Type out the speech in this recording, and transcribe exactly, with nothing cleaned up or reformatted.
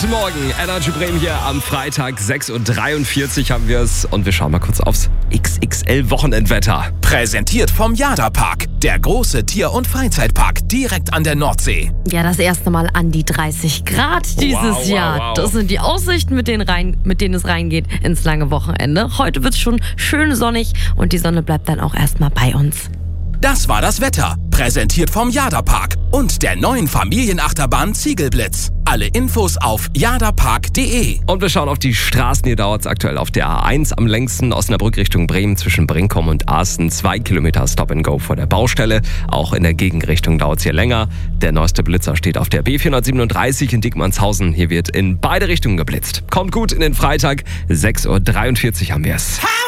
Guten Morgen, Energy Bremen hier am Freitag, sechs Uhr dreiundvierzig haben wir es und wir schauen mal kurz aufs X X L-Wochenendwetter. Präsentiert vom Jada-Park, der große Tier- und Freizeitpark direkt an der Nordsee. Ja, das erste Mal an die dreißig Grad dieses Wow, wow, Jahr. wow. Das sind die Aussichten, mit denen, rein, mit denen es reingeht ins lange Wochenende. Heute wird es schon schön sonnig und die Sonne bleibt dann auch erstmal bei uns. Das war das Wetter, präsentiert vom Jada-Park und der neuen Familienachterbahn Ziegelblitz. Alle Infos auf jadapark punkt de. Und wir schauen auf die Straßen. Hier dauert es aktuell auf der A eins am längsten. Osnabrück Richtung Bremen zwischen Brinkum und Asten. Zwei Kilometer Stop and Go vor der Baustelle. Auch in der Gegenrichtung dauert es hier länger. Der neueste Blitzer steht auf der B vierhundertsiebenunddreißig in Diekmannshausen. Hier wird in beide Richtungen geblitzt. Kommt gut in den Freitag. sechs Uhr dreiundvierzig haben wir es.